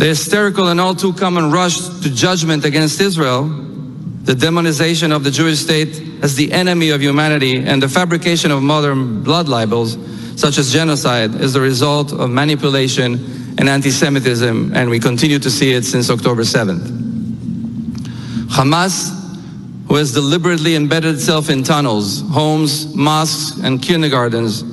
The hysterical and all too common rush to judgment against Israel, the demonization of the Jewish state as the enemy of humanity, and the fabrication of modern blood libels, such as genocide, is the result of manipulation and anti-Semitism, and we continue to see it since October 7th. Hamas, who has deliberately embedded itself in tunnels, homes, mosques, and kindergartens,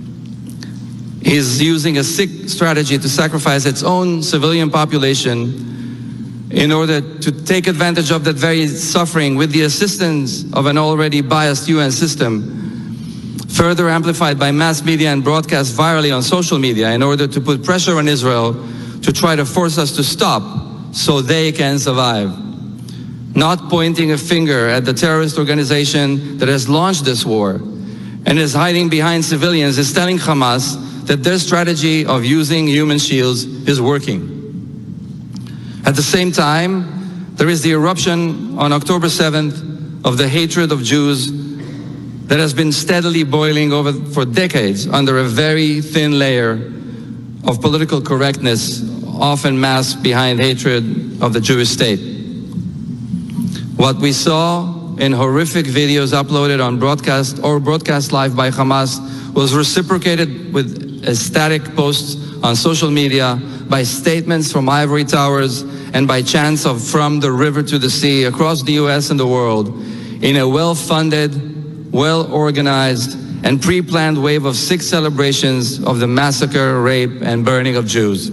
is using a sick strategy to sacrifice its own civilian population in order to take advantage of that very suffering with the assistance of an already biased UN system, further amplified by mass media and broadcast virally on social media in order to put pressure on Israel to try to force us to stop so they can survive. Not pointing a finger at the terrorist organization that has launched this war and is hiding behind civilians is telling Hamas that their strategy of using human shields is working. At the same time, there is the eruption on October 7th of the hatred of Jews that has been steadily boiling over for decades under a very thin layer of political correctness, often masked behind hatred of the Jewish state. What we saw in horrific videos uploaded on broadcast live by Hamas was reciprocated with ecstatic posts on social media, by statements from ivory towers, and by chants of "from the river to the sea" across the US and the world, in a well-funded, well-organized, and pre-planned wave of 6 celebrations of the massacre, rape, and burning of Jews.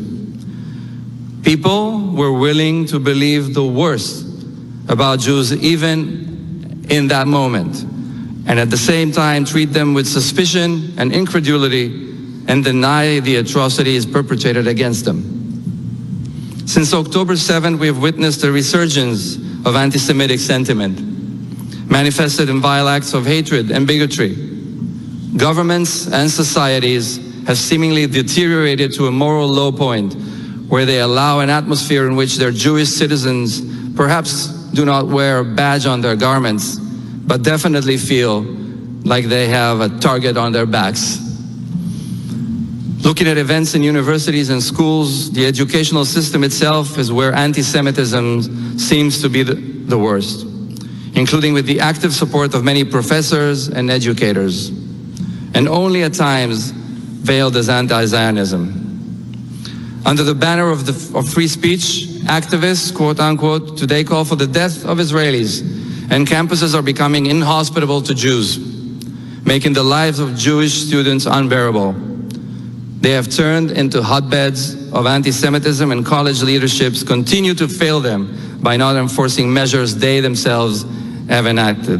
People were willing to believe the worst about Jews even in that moment, and at the same time treat them with suspicion and incredulity and deny the atrocities perpetrated against them. Since October 7th, we have witnessed a resurgence of anti-Semitic sentiment, manifested in vile acts of hatred and bigotry. Governments and societies have seemingly deteriorated to a moral low point where they allow an atmosphere in which their Jewish citizens perhaps do not wear a badge on their garments, but definitely feel like they have a target on their backs. Looking at events in universities and schools, the educational system itself is where anti-Semitism seems to be the worst, including with the active support of many professors and educators, and only at times veiled as anti-Zionism. Under the banner of free speech, activists, quote unquote, today call for the death of Israelis, and campuses are becoming inhospitable to Jews, making the lives of Jewish students unbearable. They have turned into hotbeds of anti-Semitism, and college leaderships continue to fail them by not enforcing measures they themselves have enacted.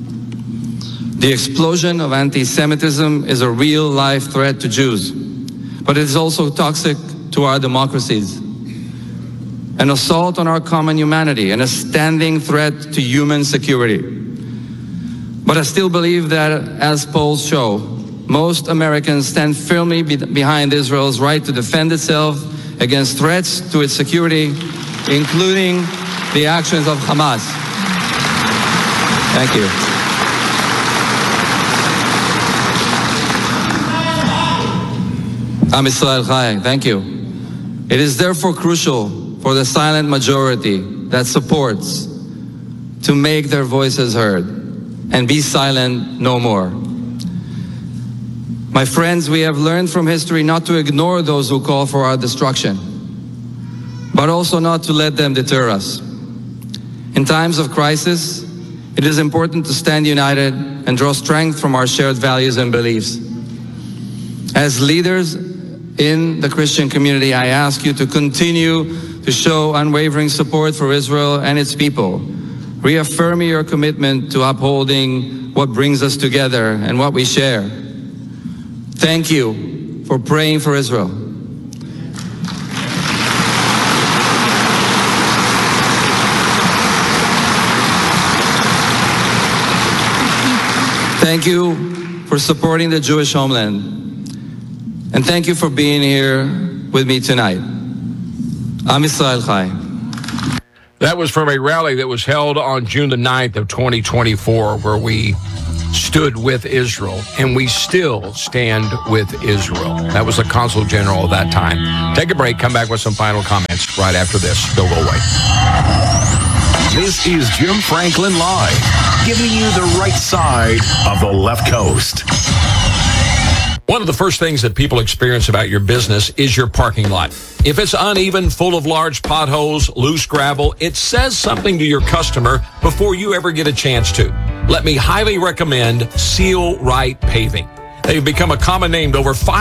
The explosion of anti-Semitism is a real-life threat to Jews, but it is also toxic to our democracies, an assault on our common humanity, and a standing threat to human security. But I still believe that, as polls show, most Americans stand firmly behind Israel's right to defend itself against threats to its security, including the actions of Hamas. Thank you. Am Yisrael Chai, thank you. It is therefore crucial for the silent majority that supports to make their voices heard and be silent no more. My friends, we have learned from history not to ignore those who call for our destruction, but also not to let them deter us. In times of crisis, it is important to stand united and draw strength from our shared values and beliefs. As leaders in the Christian community, I ask you to continue to show unwavering support for Israel and its people, reaffirming your commitment to upholding what brings us together and what we share. Thank you for praying for Israel. Thank you for supporting the Jewish homeland. And thank you for being here with me tonight. Am Yisrael Chai. That was from a rally that was held on June the 9th of 2024, where we stood with Israel, and we still stand with Israel. That was the consul general of that time. Take a break, come back with some final comments right after this. Don't go away. This is Jim Franklin Live, giving you the right side of the left coast. One of the first things that people experience about your business is your parking lot. If it's uneven, full of large potholes, loose gravel, it says something to your customer before you ever get a chance to. Let me highly recommend Seal Right Paving. They've become a common name to over 5